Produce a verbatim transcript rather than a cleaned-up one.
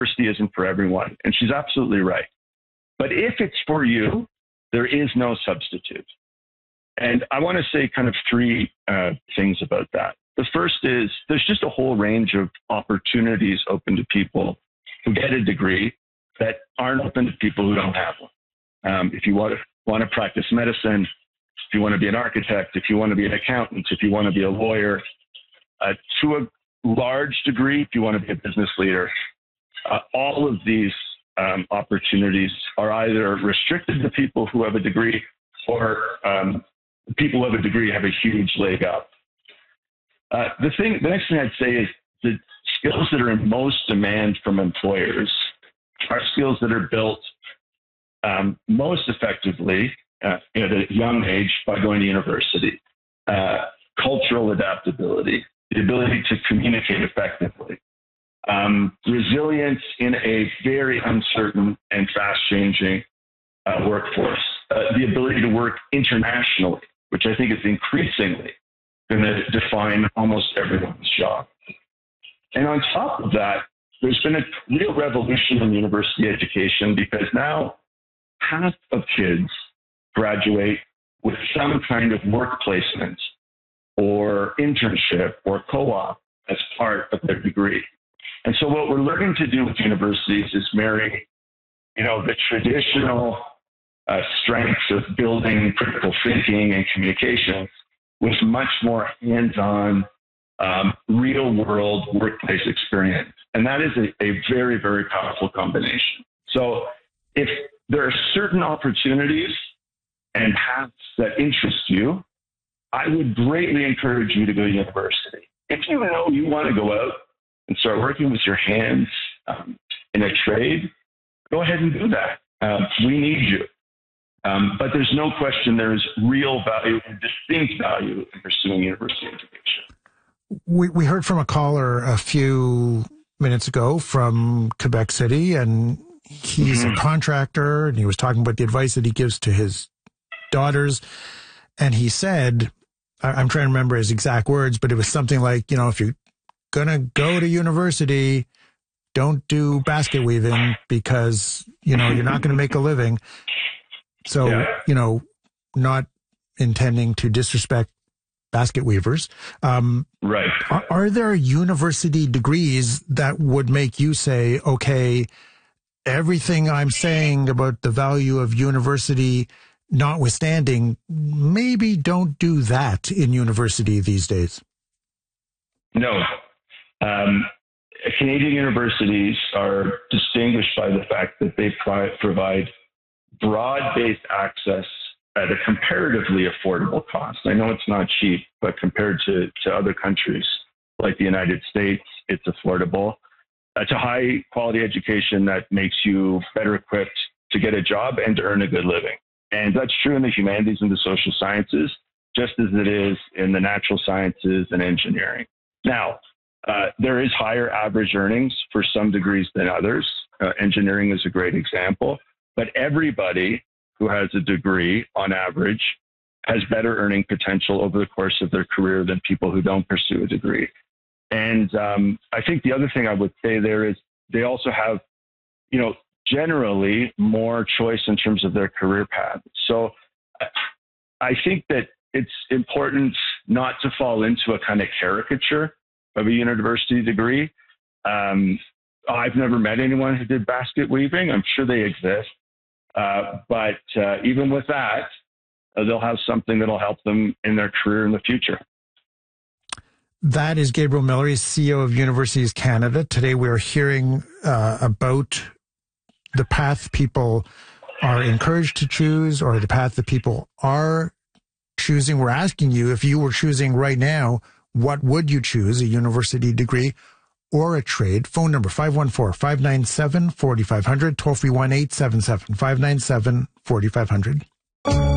university isn't for everyone. And she's absolutely right. But if it's for you, there is no substitute. And I want to say kind of three uh, things about that. The first is there's just a whole range of opportunities open to people who get a degree that aren't open to people who don't have one. Um, if you want to, want to practice medicine, if you want to be an architect, if you want to be an accountant, if you want to be a lawyer, uh, to a large degree, if you want to be a business leader, uh, all of these um, opportunities are either restricted to people who have a degree or um, people who have a degree have a huge leg up. Uh, the thing, the next thing I'd say is the skills that are in most demand from employers are skills that are built um, most effectively uh, at a young age by going to university. Uh, cultural adaptability, the ability to communicate effectively, um, resilience in a very uncertain and fast-changing uh, workforce, uh, the ability to work internationally, which I think is increasingly going to define almost everyone's job. And on top of that, there's been a real revolution in university education because now half of kids graduate with some kind of work placement or internship or co-op as part of their degree. And so what we're learning to do with universities is marry, you know, the traditional uh, strengths of building critical thinking and communication with much more hands-on, um, real-world workplace experience. And that is a, a very, very powerful combination. So if there are certain opportunities and paths that interest you, I would greatly encourage you to go to university. If you know you want to go out and start working with your hands um, in a trade, go ahead and do that. Um, we need you. Um, but there's no question there is real value and distinct value in pursuing university education. We, we heard from a caller a few minutes ago from Quebec City, and he's mm-hmm. a contractor, and he was talking about the advice that he gives to his daughters. And he said, I'm trying to remember his exact words, but it was something like, you know, if you're going to go to university, don't do basket weaving because, you know, you're not going to make a living. So, yeah. you know, not intending to disrespect basket weavers. Um, right. Are, are there university degrees that would make you say, okay, everything I'm saying about the value of university notwithstanding, maybe don't do that in university these days? No. Um, Canadian universities are distinguished by the fact that they pri- provide broad-based access at a comparatively affordable cost. I know it's not cheap, but compared to, to other countries like the United States, it's affordable. It's a high-quality education that makes you better equipped to get a job and to earn a good living. And that's true in the humanities and the social sciences, just as it is in the natural sciences and engineering. Now, uh, there is higher average earnings for some degrees than others. Uh, engineering is a great example. But everybody who has a degree, on average, has better earning potential over the course of their career than people who don't pursue a degree. And um, I think the other thing I would say there is they also have, you know, generally more choice in terms of their career path. So I think that it's important not to fall into a kind of caricature of a university degree. Um, I've never met anyone who did basket weaving. I'm sure they exist. Uh, but uh, even with that, uh, they'll have something that'll help them in their career in the future. That is Gabriel Miller, he's C E O of Universities Canada. Today we're hearing uh, about the path people are encouraged to choose or the path that people are choosing. We're asking you, if you were choosing right now, what would you choose, a university degree or a trade? Phone number five one four, five nine seven, four five zero zero, toll free one eight seven seven, five nine seven, four five zero zero.